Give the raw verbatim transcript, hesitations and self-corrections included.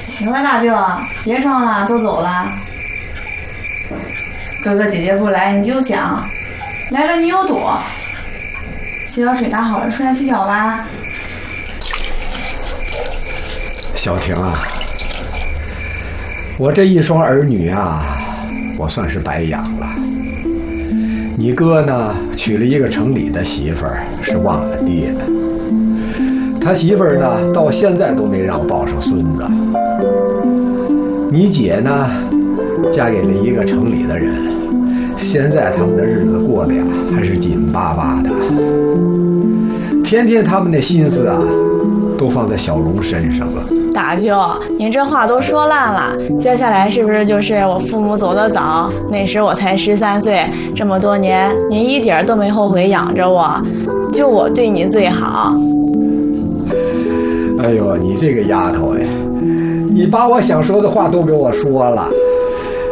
行了，大舅，别装了，都走了。哥哥姐姐不来你就想，来了你又躲。洗脚水打好了，出来洗脚吧。 小婷啊，我这一双儿女啊，我算是白养了。你哥呢，娶了一个城里的媳妇儿，是忘了爹。他媳妇儿呢，到现在都没让抱上孙子。你姐呢，嫁给了一个城里的人，现在他们的日子过得呀，还是紧巴巴的。天天他们的心思啊，都放在小龙身上了。 大舅，您这话都说烂了，接下来是不是就是我父母走得早，那时我才十三岁，这么多年您一点都没后悔养着我，就我对你最好。 哎呦，你这个丫头哎，你把我想说的话都给我说了。